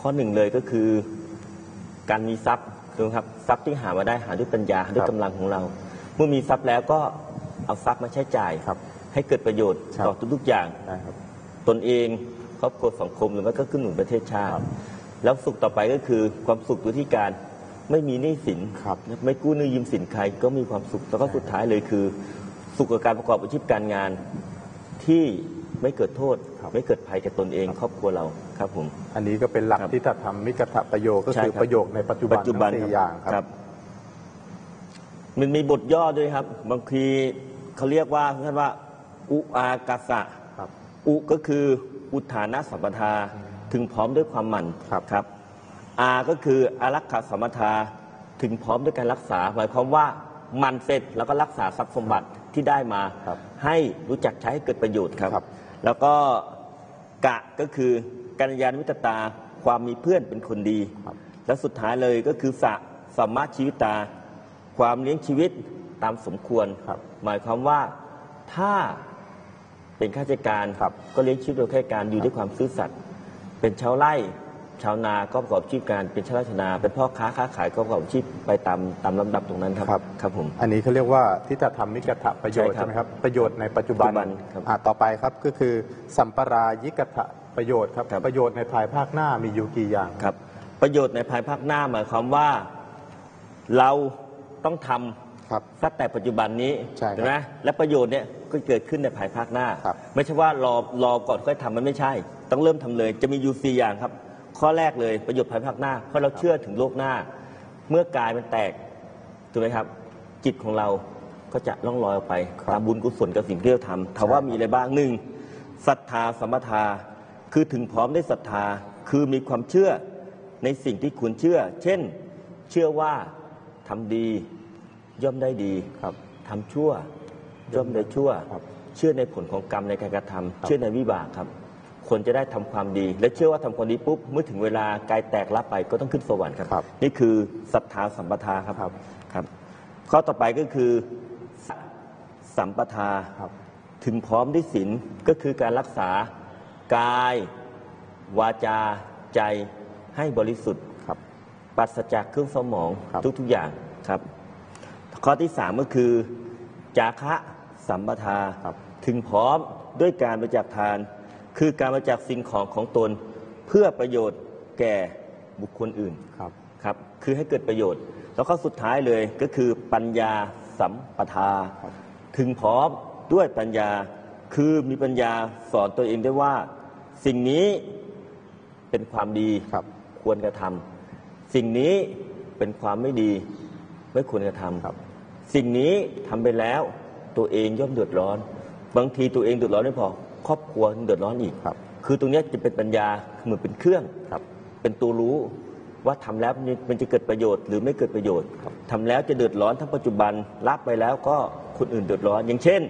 ข้อหนึ่งเลยก็คือการมีทรัพย์นะครับทรัพย์ที่หามาได้หาด้วยปัญญาด้วยกำลังของเราเมื่อมีทรัพย์แล้วก็เอาทรัพย์มาใช้จ่ายให้เกิดประโยชน์ต่อทุกๆอย่างตนเองครอบครัวสังคมหรือว่าก็ขึ้นหนุนประเทศชาติแล้วสุขต่อไปก็คือความสุขอยู่ที่การไม่มีหนี้สินไม่กู้หนี้ยืมสินใครก็มีความสุขแล้วก็สุดท้ายเลยคือสุขกับการประกอบอาชีพการงานที่ไม่เกิดโทษไม่เกิดภัยแก่ตนเองครอบครัวเราครับผมอันนี้ก็เป็นหลักที่ถ้าทำมิกถประโยคก็คือประโยคในปัจจุบันทั้ง4อย่างครับมันมีบทย่อด้วยครับบางทีเขาเรียกว่าท่านว่าอุอากาสะอุก็คืออุทานะสัมปทาถึงพร้อมด้วยความหมั่นครับอาก็คืออารักขาสัมปทาถึงพร้อมด้วยการรักษาหมายความว่ามันเสร็จแล้วก็รักษาทรัพย์สมบัติที่ได้มาให้รู้จักใช้ให้เกิดประโยชน์ครับแล้วก็กะก็คือกัลยาณมิตรตาความมีเพื่อนเป็นคนดีและสุดท้ายเลยก็คือสัมมาชีวิตาความเลี้ยงชีวิตตามสมควรหมายความว่าถ้าเป็นข้าราชการก็เลี้ยงชีวิตโดยข้าราชการอยู่ด้วยความซื่อสัตย์เป็นชาวไร่ชาวนาก็ประกอบอาชีพการเป็นชาวราชนาเป็นพ่อค้าขายก็ประกอบอาชีพไปตามลำดับตรงนั้นครับผมอันนี้เขาเรียกว่าที่จะทำมิกถประโยชน์ใช่ไหมครับประโยชน์ในปัจจุบันต่อไปครับก็คือสัมปรายิกถประโยชน์ครับประโยชน์ในภายภาคหน้ามีอยู่กี่อย่างครับประโยชน์ในภายภาคหน้าหมายความว่าเราต้องทำสักแต่ปัจจุบันนี้ใช่ไหมและประโยชน์เนี่ยก็เกิดขึ้นในภายภาคหน้าไม่ใช่ว่ารอก่อนค่อยทำมันไม่ใช่ต้องเริ่มทำเลยจะมีอยู่4อย่างครับข้อแรกเลยประโยชน์ภายภาคหน้าเพราะเราเชื่อถึงโลกหน้าเมื่อกายมันแตกถูกไหมครับจิตของเราก็จะล่องลอยออกไปตามบุญกุศลกับสิ่งที่เราทำถามว่ามีอะไรบ้าง1ศรัทธาสัมปทาคือถึงพร้อมได้ศรัทธาคือมีความเชื่อในสิ่งที่คุณเชื่อเช่นเชื่อว่าทำดีย่อมได้ดีทำชั่วย่อมได้ชั่วเชื่อในผลของกรรมในการกระทำเชื่อในวิบากครับคนจะได้ทำความดีและเชื่อว่าทำความดีปุ๊บเมื่อถึงเวลากายแตกละไปก็ต้องขึ้นสวรรค์ครับนี่คือศรัทธาสัมปทาครับข้อต่อไปก็คือสัมปทาถึงพร้อมด้วยศีลก็คือการรักษากายวาจาใจให้บริสุทธิ์ปราศจากเครื่องเศร้าหมองทุกอย่างครับข้อที่3ก็คือจาคะสัมปทาถึงพร้อมด้วยการบริจาคทานคือการบริจาคสิ่งของตนเพื่อประโยชน์แก่บุคคลอื่นครับคือให้เกิดประโยชน์แล้วก็สุดท้ายเลยก็คือปัญญาสัมปทาถึงพร้อมด้วยปัญญาคือมีปัญญาสอนตัวเองได้ว่าสิ่งนี้เป็นความดีควรกระทำสิ่งนี้เป็นความไม่ดีไม่ควรกระทำสิ่งนี้ทำไปแล้วตัวเองย่อมเดือดร้อนบางทีตัวเองเดือดร้อนไม่พอครอบครัวเดือดร้อนอีกคือตรงนี้จะเป็นปัญญาเหมือนเป็นเครื่องเป็นตัวรู้ว่าทำแล้วมันจะเกิดประโยชน์หรือไม่เกิดประโยชน์ทำแล้วจะเดือดร้อนทั้งปัจจุบันรับไปแล้วก็คนอื่นเดือดร้อนอย่างเช่น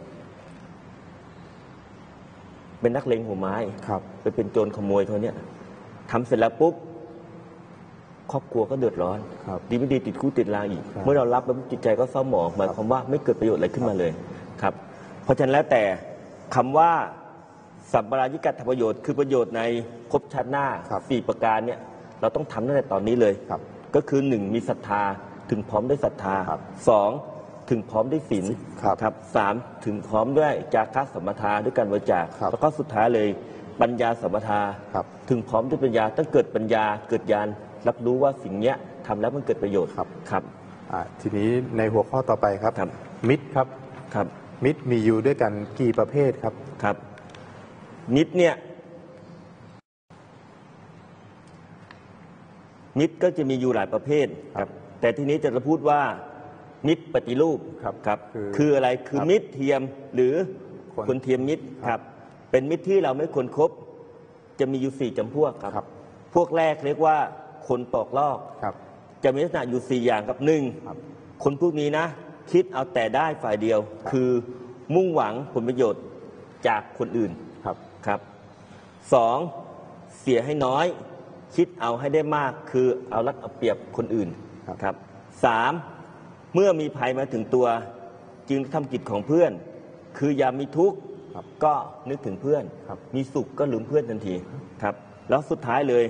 เป็นนักเลงหัวไม้ไปเป็นโจรขโมยเท่านี้ทำเสร็จแล้วปุ๊บครอบครัวก็เดือดร้อนดีไม่ดีติดคุกติดลาอีกเมื่อเรารับแล้วจิตใจก็เศร้าหมองหมายความว่าไม่เกิดประโยชน์อะไรขึ้นมาเลยครับเพราะฉะนั้นแล้วแต่คำว่าสัมปรายิกถประโยชน์คือประโยชน์ในภพชาติหน้า4ประการเนี่ยเราต้องทำตั้งแต่ตอนนี้เลยก็คือ1มีศรัทธาถึงพร้อมด้วยศรัทธา2ถึงพร้อมด้วยศีลครับ3ถึงพร้อมด้วยจาคะสัมปทาด้วยการบริจาคแล้วก็สุดท้ายเลยปัญญาสัมปทาถึงพร้อมด้วยปัญญาต้องเกิดปัญญาเกิดญาณรับรู้ว่าสิ่งนี้ทำแล้วมันเกิดประโยชน์ครับทีนี้ในหัวข้อต่อไปครับมิตรครับมิตรมีอยู่ด้วยกันกี่ประเภทครับมิตรเนี่ยมิตรก็จะมีอยู่หลายประเภทครับแต่ทีนี้จะพูดว่ามิตรปฏิรูปครับคืออะไรคือมิตรเทียมหรือคนเทียมมิตรครับเป็นมิตรที่เราไม่ควรคบจะมีอยู่4จำพวกครับพวกแรกเรียกว่าคนปอกลอกจะมีลักษณะอยู่4อย่างครับ1คนพวกนี้นะคิดเอาแต่ได้ฝ่ายเดียวคือมุ่งหวังผลประโยชน์จากคนอื่นครับ2เสียให้น้อยคิดเอาให้ได้มากคือเอารัดเอาเปรียบคนอื่นครับ3เมื่อมีภัยมาถึงตัวจึงทำกิจของเพื่อนคืออย่ามีทุกข์ก็นึกถึงเพื่อนมีสุขก็ลืมเพื่อนทันทีครับแล้วสุดท้ายเลย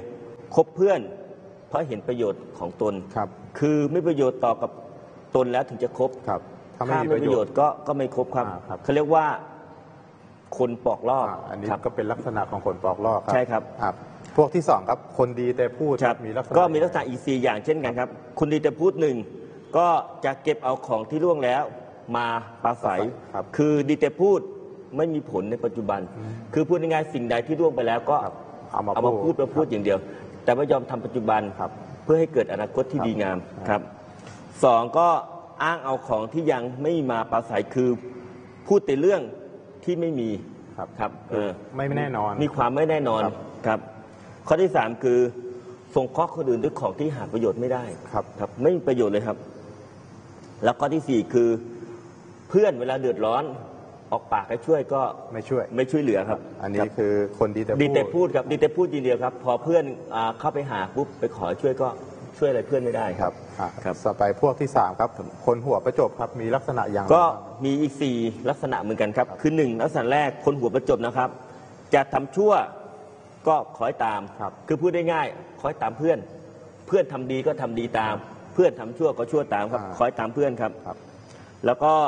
คบเพื่อนเพราะเห็นประโยชน์ของตนครับคือไม่ประโยชน์ต่อกับตนแล้วถึงจะคบครับถ้าไม่มีประโยชน์ก็ไม่คบครับครับเขาเรียกว่าคนปอกลอกอันนี้ครับก็เป็นลักษณะของคนปอกลอกครับใช่ครับครับ พวกที่สองครับคนดีแต่พูดครับมีลักษณะก็มีลักษณะอีก4อย่างเช่นกันครับคุณดีแต่พูดหนึ่งก็จะเก็บเอาของที่ล่วงแล้วมาปราศัยครับคือดีแต่พูดไม่มีผลในปัจจุบัน คือพูดง่ายๆสิ่งใดที่ล่วงไปแล้วก็ครับเอามาพูดอย่างเดียว แต่ไม่ยอมทำปัจจุบันครับเพื่อให้เกิดอนาคตที่ดีงามครับสองก็อ้างเอาของที่ยังไม่มาปราศัยคือพูดแต่เรื่องที่ไม่มีครับครับไม่แน่นอนมีความไม่แน่นอนครับครับข้อที่3คือส่งข้อคนอื่นด้วยของที่หาประโยชน์ไม่ได้ครับครับไม่มีประโยชน์เลยครับ แล้วข้อที่4คือเพื่อนเวลาเดือดร้อนออกปากให้ช่วยก็ไม่ช่วยไม่ช่วยเหลือครับอันนี้คือคนดีแต่ดีแต่พูพูดดครับดีแต่พูดทีเดียวครับ พอเพื่อนเข้าไปหาปุ๊บไปขอช่วยก็ช่วยอะไรเพื่อนไม่ได้คครัรับบครับต่อไปพวกที่3ครับคนหัวประจบครับมีลักษณะอย่างไรก็บ้างมีอีก4ลักษณะเหมือนกันครับ คือ1ลักษณะแรกคนหัวประจบนะครับ จะทำชั่วก็คอยตามครับคือพูดได้ง่ายคอยตามเพื่อน เพื่อนทำดีก็ทำดีตาม เพื่อนทำชั่วก็ชั่วตามครับคอยตามเพื่อนครับครับแล้วก็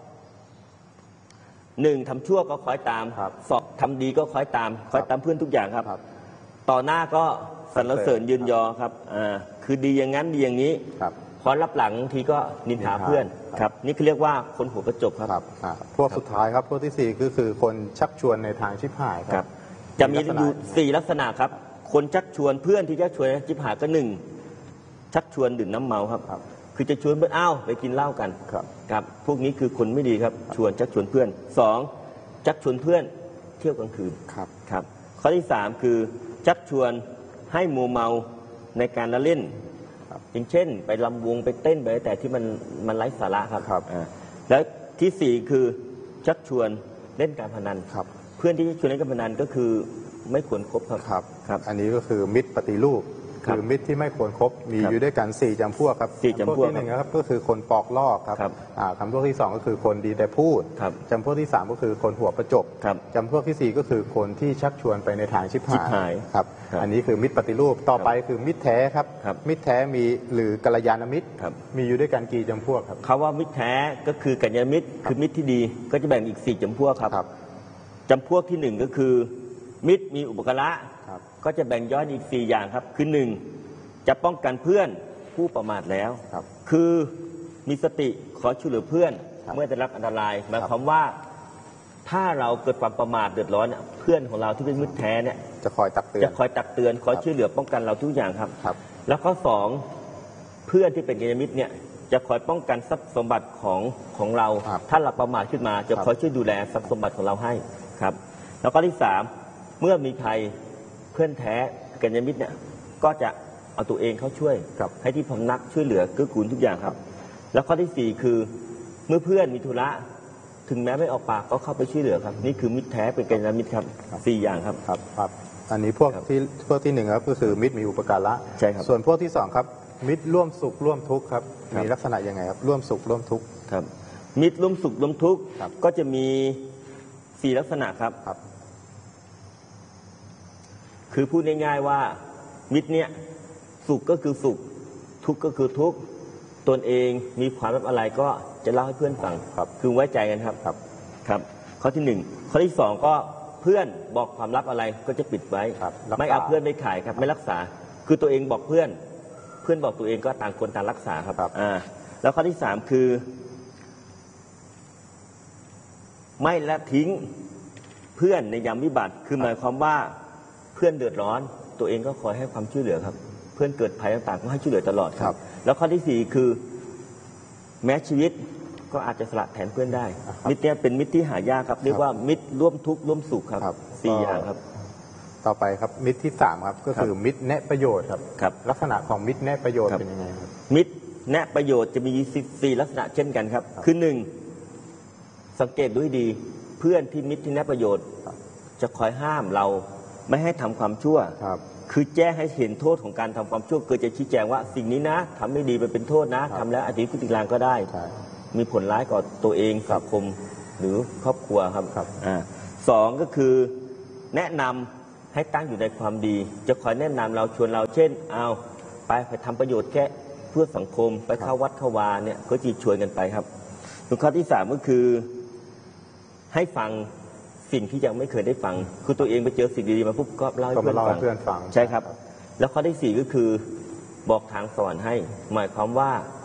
1ทำชั่วก็คอยตามครับ 2ทำดีก็คอยตามคอยตามเพื่อนทุกอย่างครับครับต่อหน้าก็สรรเสริญยืนยอครับคือดีอย่างนั้นดีอย่างนี้ครับพอรับหลังทีก็นินทาเพื่อนครับนี่คือเรียกว่าคนหัวประจบครับครับพวกสุดท้ายครับพวกที่4ก็คือคนชักชวนในทางชิบหายคครัรับ บจะมีลักษณะอยู่4ลักษณะครับ คนชักชวนเพื่อนที่ชักชวนจิบหายก็1ชักชวนดื่มน้ำเมาครับครับคือจะชวนเพื่อนอ้าวไปกินเหล้ากันครับครับพวกนี้คือคนไม่ดีครับชวนชักชวนเพื่อน2ชักชวนเพื่อนเที่ยวกลางคืนครับครับข้อที่3คือชักชวนให้มัวเมาในการละเล่นครับอย่างเช่น ไปลำวงไปเต้นไปแต่ที่มันไร้สาระครับครับแล้วที่4คือชักชวนเล่นการพนันครับเพื่อนที่ชวนเล่นการพนันก็คือไม่ควรคบครับครับครับอันนี้ก็คือมิตรปฏิรูปครับคือมิตรที่ไม่ควรครบมีครับอยู่ด้วยกัน4จำพวกครับ 4จำพวกที่1ครับก็คือคนปอกลอกครับครับจำพวกที่2ก็คือคนดีแต่พูดครับจำพวกที่3ก็คือคนหัวประจบครับจำพวกที่4ก็คือคนที่ชักชวนไปในทางชิบชิบหาหาย ยครับครับอันนี้คือมิตรปฏิรูปต่อไปคือมิตรแท้ครับครับมิตรแท้มีหรือกัลยาณมิตรครับมีอยู่ด้วยกันกี่จำพวกครับคำว่ามิตรแท้ก็คือกัญญามิตรคือมิตรที่ดีก็จะแบ่งอีก4จำพวกครับครับจำพวกที่1ก็คือ มิตรมีอุปการะครับก็จะแบ่งย่อยอีก4อย่างครับคือ1จะป้องกันเพื่อนผู้ประมาทแล้วครับคือมีสติขอช่วยเหลือเพื่อนครับเมื่อได้รับอันตรายหมายความว่าถ้าเราเกิดความประมาทเดือดร้อนเนี่ยเพื่อนของเราที่เป็นมิตรแท้เนี่ยจะคอยตักเตือจะนคอยตักเตือนคอยช่วยเหลือป้องกันเราทุกอย่างครับครับแล้วข้อ2เพื่อนที่เป็นกัลยาณมิตรเนี่ยจะคอยป้องกันทรัพย์สมบัติของเราครับถ้าเราประมาทขึ้นมาจะครับคอยช่วยดูแลทรัพย์สมบัติของเราให้ครับ แล้วก็ที่3เมื่อมีภัยเพื่อนแท้กัลยาณมิตรเนี่ยก็จะเอาตัวเองเข้าช่วยครับให้ที่พำนักช่วยเหลือเกื้อกูลทุกอย่างครับ แล้วข้อที่4คือเมื่อเพื่อนมีธุระถึงแม้ไม่ออกปากก็เข้าไปช่วยเหลือครับนี่คือมิตรแท้เป็นกัลยาณมิตรครับ4อย่างครับครับครับอันนี้พวกครับที่1ครับก็คือมิตรมีอุปการะใช่ครับส่วนพวกที่2ครับมิตรร่วมสุขร่วมทุกข์ครับครับมีลักษณะยังไงครับร่วมสุขร่วมทุกข์ครับมิตรร่วมสุขร่วมทุกข์ครับก็จะมี4ลักษณะครับครับคือพูดง่ายๆว่ามิตรเนี่ยสุขก็คือสุขทุกข์ก็คือทุกข์ตนเองมีความลับอะไรก็จะเล่าให้เพื่อนฟังครับคือไว้ใจกันครับครับครับข้อที่1ข้อที่2ก็เพื่อนบอกความลับอะไรก็จะปิดไว้ครับรักษาไม่เอาเพื่อนไม่ขายครับไม่รักษา คือตัวเองบอกเพื่อน เพื่อนบอกตัวเองก็ต่างคนต่างรักษาครับครับแล้วข้อที่3คือ ไม่ละทิ้งเพื่อนในยามวิบัติ คือหมายความว่าเพื่อนเดือดร้อนตัวเองก็คอยให้ความช่วยเหลือครับ เพื่อนเกิดภัยต่างๆก็ให้ช่วยเหลือตลอดครับ แล้วข้อที่4คือแม้ชีวิตก็อาจจะสละแทนเพื่อนได้ มิตรเนี่ยเป็นมิตรที่หายากครับเรียกว่ามิตรร่วมทุกข์ร่วมสุขครับครับ 4อย่างครับต่อไปครับมิตรที่3ครับก็คือมิตรแนะประโยชน์ครับครับลักษณะของมิตรแนะประโยชน์ครับเป็นยังไงครับมิตรแนะประโยชน์จะมี4ลักษณะเช่นกันครับ คือ1สังเกตดูให้ดีเพื่อนที่มิตรที่แนะประโยชน์ครับจะคอยห้ามเราไม่ให้ทำความชั่วครับคือแจ้งให้เห็นโทษของการทำความชั่วเกิดจะชี้แจงว่าสิ่งนี้นะทำไม่ดีมันเป็นโทษนะทำแล้วอาจจะพฤติกรรมก็ได้ใช่มีผลร้ายต่อตัวเองสังคมหรือครอบครัวครับครับสองก็คือแนะนำให้ตั้งอยู่ในความดี จะคอยแนะนำเราชวนเราเช่นเอาไปทำประโยชน์แค่เพื่อสังคมไปเข้าวัดเข้าวาเนี่ยก็จีชวนกันไปครับส่วนข้อที่ 3 ก็คือให้ฟังสิ่งที่ยังไม่เคยได้ฟังคือตัวเองไปเจอสิ่งดีๆมาปุ๊บก็เล่าให้เพื่อนฟังใช่ครับแล้วข้อที่ 4 ก็คือบอกทางสวรรค์ให้หมายความว่า